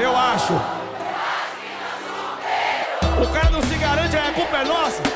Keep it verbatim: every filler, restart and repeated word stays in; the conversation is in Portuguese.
Eu acho. O cara não se garante, a culpa é nossa.